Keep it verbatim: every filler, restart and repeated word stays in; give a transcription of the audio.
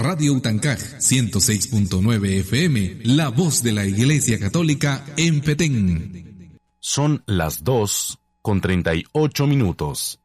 Radio Utancaj, ciento seis punto nueve F M, la voz de la Iglesia Católica en Petén. Son las dos con treinta y ocho minutos.